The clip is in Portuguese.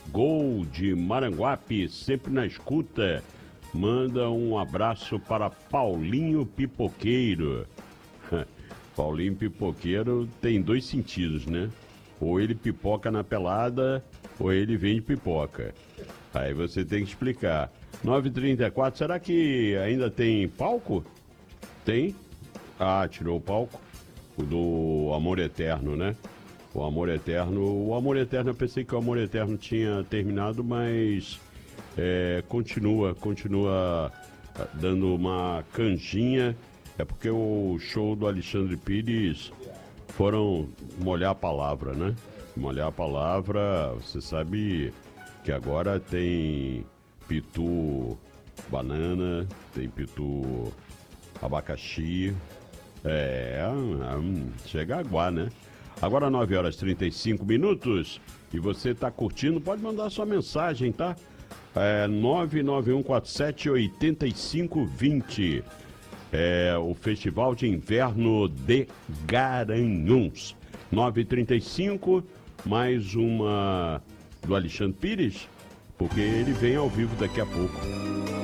Gol de Maranguape, sempre na escuta. Manda um abraço para Paulinho Pipoqueiro. Paulinho Pipoqueiro tem dois sentidos, né? Ou ele pipoca na pelada, ou ele vende pipoca. Aí você tem que explicar. 9h34, será que ainda tem palco? Tem? Ah, tirou o palco? O do Amor Eterno, né? O Amor Eterno, eu pensei que o Amor Eterno tinha terminado, mas continua dando uma canjinha. É porque o show do Alexandre Pires foram molhar a palavra, né? Molhar a palavra, você sabe que agora tem pitu banana, tem pitu abacaxi, chega a aguar, né? Agora 9h35 e você tá curtindo, pode mandar sua mensagem, tá? 991478520. O Festival de Inverno de Garanhuns. 9h35, mais uma do Alexandre Pires, porque ele vem ao vivo daqui a pouco.